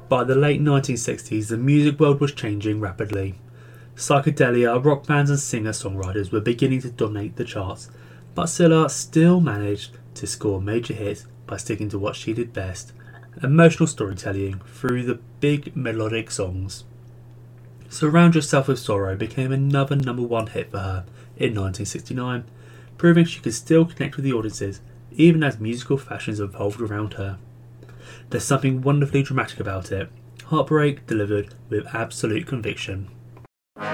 By the late 1960s, the music world was changing rapidly. Psychedelia, rock bands and singer-songwriters were beginning to dominate the charts, but Scylla still managed to score major hits by sticking to what she did best, emotional storytelling through the big melodic songs. Surround Yourself with Sorrow became another number one hit for her in 1969, proving she could still connect with the audiences even as musical fashions evolved around her. There's something wonderfully dramatic about it, heartbreak delivered with absolute conviction.